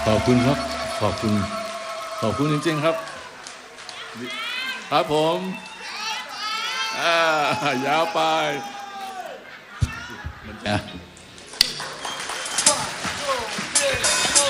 ขอบคุณครับขอบคุณจริงๆครับครับผมยาวไป